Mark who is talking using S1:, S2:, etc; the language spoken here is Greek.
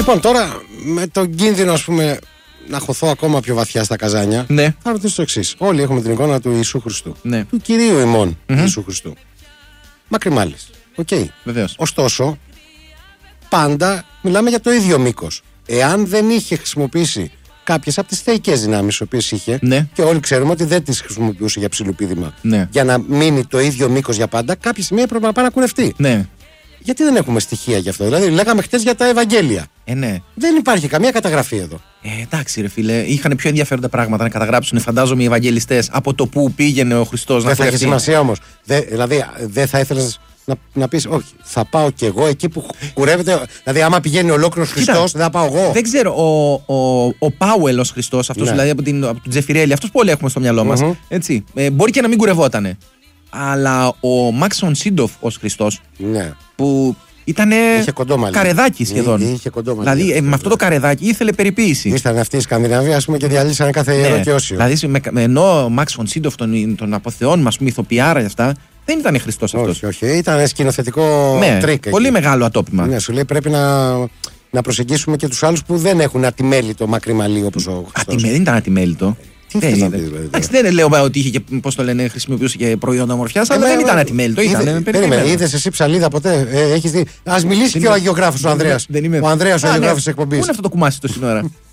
S1: Λοιπόν, τώρα με τον κίνδυνο, ας πούμε, να χωθώ ακόμα πιο βαθιά στα καζάνια,
S2: Ναι.
S1: θα ρωτήσω το εξής. Όλοι έχουμε την εικόνα του Ιησού Χριστού.
S2: Ναι.
S1: Του Κυρίου ημών Ιησού Χριστού. Μακριμάλης. Οκ.
S2: Βεβαίως.
S1: Ωστόσο, πάντα μιλάμε για το ίδιο μήκος. Εάν δεν είχε χρησιμοποιήσει κάποιες από τις θεϊκές δυνάμεις τις οποίες είχε,
S2: Ναι.
S1: και όλοι ξέρουμε ότι δεν τις χρησιμοποιούσε για ψιλοπίδημα,
S2: Ναι.
S1: για να μείνει το ίδιο μήκος για πάντα, κάποια στιγμή έπρεπε να πάει να κουρευτεί.
S2: Ναι.
S1: Γιατί δεν έχουμε στοιχεία γι' αυτό? Δηλαδή, λέγαμε χτες για τα Ευαγγέλια.
S2: Ναι.
S1: Δεν υπάρχει καμία καταγραφή εδώ.
S2: Εντάξει, ρε φίλε, είχαν πιο ενδιαφέροντα πράγματα να καταγράψουν, φαντάζομαι, οι Ευαγγελιστές από το που πήγαινε ο Χριστός να
S1: Δεν θα έχει
S2: κουρευτεί.
S1: σημασία όμως. Δηλαδή, δεν θα ήθελες να πεις, όχι, θα πάω κι εγώ εκεί που κουρεύεται. Δηλαδή, άμα πηγαίνει ολόκληρος Χριστός, δεν θα πάω εγώ.
S2: Δεν ξέρω, ο Πάουελ ως Χριστός, αυτός
S1: Ναι.
S2: δηλαδή από τον Τζεφιρέλη, αυτός που όλοι έχουμε στο μυαλό μας. Έτσι. Μπορεί και να μην κουρευότανε. Αλλά ο Μάξον Σίντοφ ως Χριστός,
S1: Ναι.
S2: που ήταν
S1: Είχε κοντό μαλλί.
S2: καρεδάκι σχεδόν.
S1: Είχε κοντό μαλλί.
S2: Δηλαδή, με αυτό το καρεδάκι ήθελε περιποίηση.
S1: Ήσταν αυτοί οι Σκανδιναβοί, ας πούμε, και διαλύσανε κάθε ιερό και όσιο.
S2: Δηλαδή, ενώ ο Μάξ Φον Σίντοφ, τον αποθεώνουμε, ας πούμε, ηθοποιάρα και αυτά, δεν ήταν Χριστός αυτός.
S1: Όχι. Ήταν σκηνοθετικό
S2: Ναι,
S1: τρίκ.
S2: πολύ
S1: εκεί.
S2: μεγάλο ατόπιμα.
S1: Ναι, σου λέει πρέπει να προσεγγίσουμε και τους άλλους που δεν έχουν ατιμέλητο μακρύ μαλλί όπως ο Χριστός.
S2: Δεν ήταν ατιμέλητο.
S1: Τι
S2: Δεν
S1: θες να
S2: είναι.
S1: πεις, δηλαδή,
S2: Εντάξει, δεν λέω ότι είχε και, πώς το λένε, χρησιμοποιούσε και προϊόντα ομορφιάς, αλλά δεν ήταν ατιμέλητο.
S1: Περίμενε, είδες εσύ ψαλίδα ποτέ? Έχεις δει? Ας μιλήσει και ο Αγιογράφος ο Ανδρέας. Ο Ανδρέας ο Αγιογράφος της εκπομπής.
S2: Πού είναι αυτό το κουμάσι το σύνορα?